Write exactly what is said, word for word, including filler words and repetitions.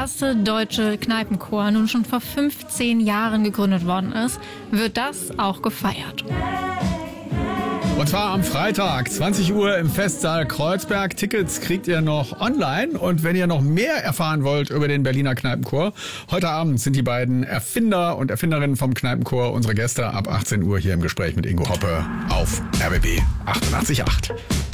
erste deutsche Kneipenchor nun schon vor fünfzehn Jahren gegründet worden ist, wird das auch gefeiert. Und zwar am Freitag, zwanzig Uhr im Festsaal Kreuzberg. Tickets kriegt ihr noch online. Und wenn ihr noch mehr erfahren wollt über den Berliner Kneipenchor, heute Abend sind die beiden Erfinder und Erfinderinnen vom Kneipenchor unsere Gäste ab achtzehn Uhr hier im Gespräch mit Ingo Hoppe auf R B B achtundachtzig Komma acht.